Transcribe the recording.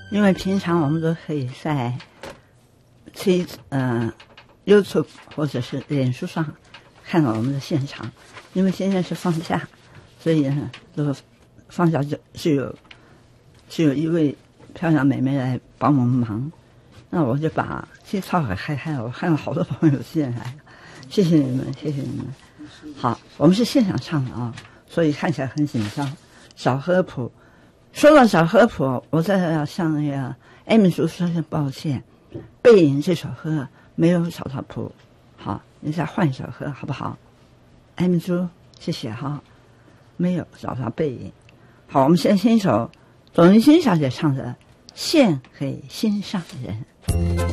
因为平常我们都可以在YouTube 或者是脸书上看到我们的现场，因为现在是放假，所以呢，都放假就有一位漂亮妹妹来帮我们忙，那我就把TikTok给开了，我看到好多朋友进来了，谢谢你们，谢谢你们。好，我们是现场唱的啊，所以看起来很紧张。小合谱，说到小合谱，我再要向那个艾米叔说声抱歉，背影这首歌没有找到谱，好，你再换一首歌好不好？艾米叔，谢谢哈，没有找到背影。好，我们先听一首董云欣小姐唱的《献给心上人》。